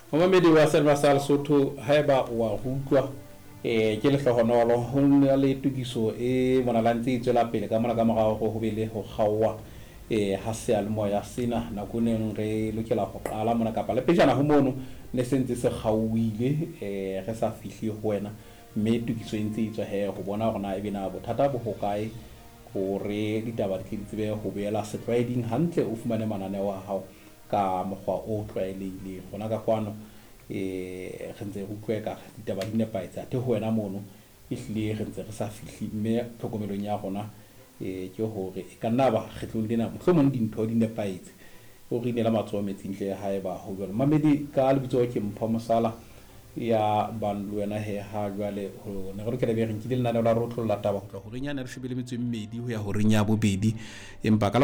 Mamedi wa Servasal Sotho haeba wa utlwa ke le hlohonolo ho na le tukiso mona la ntse tswela pele ka mona ka morao go bele ho kgawa ha se a le moya sena nakoneng re lokela go qala mona kapa le pejana ho mono ne sentse se kgauile re sa fihli ho wena mme tukiso e ntse etswa he go bona hore na e bena bothata bo hokae hore ditaba di tsebe ho boela setlwaeding hantle o fumane mananeo a hao ka mokgwa o tlwaelehileng gona ka kwano re ntse re utlwe ka ditaba di nepaetse a ho wena mono ehlile re ntse re sa fihli mme tlhokomelong ya rona ke hore e ka nna ba kgetlong lena mohlomong dintho di nepaetse o re inela matsoho metsing tle haeba ho jwalo Mamedi ka lebitso ke Mpho Mosala ya ban le wena he ha jwale ho ne re ke be re nkile lena la rotlolla taba go tloha ho renyane re shebele metswe mmedi ho ya ho renya bobedi empa ka